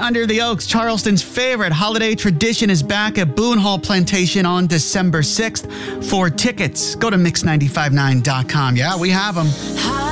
Under the Oaks, Charleston's favorite holiday tradition, is back at Boone Hall Plantation on December 6th. For tickets, go to Mix959.com. Yeah, we have them.